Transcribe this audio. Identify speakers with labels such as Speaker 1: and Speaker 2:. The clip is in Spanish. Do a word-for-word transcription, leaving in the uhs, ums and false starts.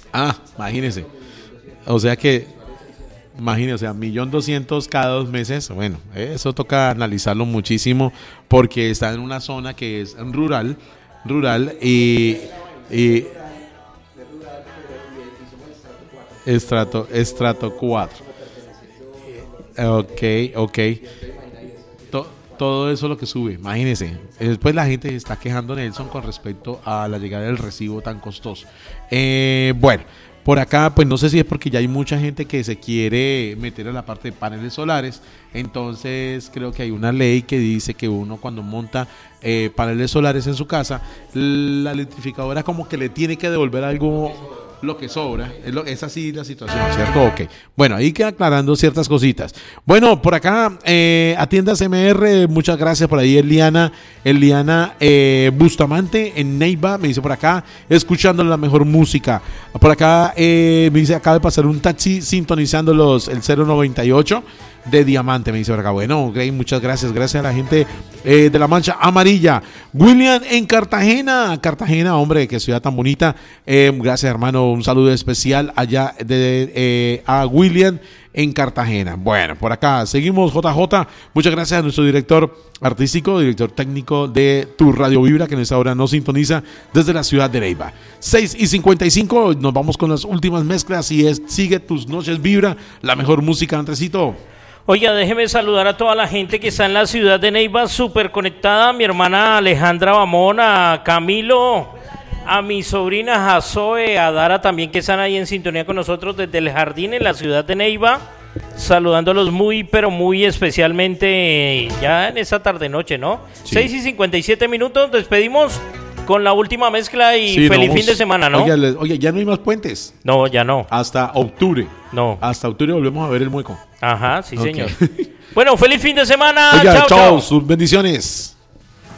Speaker 1: Ah, imagínese. O sea que, imagínese, o sea, millón doscientos cada dos meses. Bueno, eso toca analizarlo muchísimo porque está en una zona que es rural, rural y, y estrato, estrato cuatro. Ok, ok. To- todo eso es lo que sube, imagínense. Después la gente se está quejando, Nelson, con respecto a la llegada del recibo tan costoso. Eh, bueno, por acá, pues no sé si es porque ya hay mucha gente que se quiere meter a la parte de paneles solares. Entonces creo que hay una ley que dice que uno cuando monta eh, paneles solares en su casa, la electrificadora como que le tiene que devolver algo, lo que sobra. Es, lo, es así la situación, ¿cierto? Ok. Bueno, ahí queda aclarando ciertas cositas. Bueno, por acá, eh, a Tiendas M R, muchas gracias por ahí, Eliana, Eliana eh, Bustamante en Neiva, me dice por acá, escuchando la mejor música. Por acá, eh, me dice, acaba de pasar un taxi sintonizando los, el cero noventa y ocho de Diamante, me dice por acá. Bueno, Grey, muchas gracias, gracias a la gente eh, de la Mancha Amarilla. William en Cartagena, Cartagena, hombre, qué ciudad tan bonita. Eh, gracias, hermano, un saludo especial allá de, eh, a William en Cartagena. Bueno, por acá seguimos, J J. Muchas gracias a nuestro director artístico, director técnico de Tu Radio Vibra, que en esta hora nos sintoniza desde la ciudad de Neiva. seis y cincuenta y cinco, nos vamos con las últimas mezclas y es Sigue Tus Noches Vibra, la mejor música, Andresito.
Speaker 2: Oiga, déjeme saludar a toda la gente que está en la ciudad de Neiva, súper conectada, a mi hermana Alejandra Bamón, a Camilo, a mi sobrina Jazoe, a Dara también, que están ahí en sintonía con nosotros desde el jardín en la ciudad de Neiva, saludándolos muy, pero muy especialmente ya en esta tarde-noche, ¿no? Sí. seis y cincuenta y siete minutos, despedimos con la última mezcla y sí, feliz no, fin de semana, ¿no?
Speaker 1: Oye, oye, ya no hay más puentes.
Speaker 2: No, ya no.
Speaker 1: Hasta octubre.
Speaker 2: No.
Speaker 1: Hasta octubre volvemos a ver el mueco.
Speaker 2: Ajá, sí, okay. Señor. Bueno, feliz fin de semana.
Speaker 1: Oiga,
Speaker 2: chao,
Speaker 1: chao,
Speaker 2: chao.
Speaker 1: Sus bendiciones.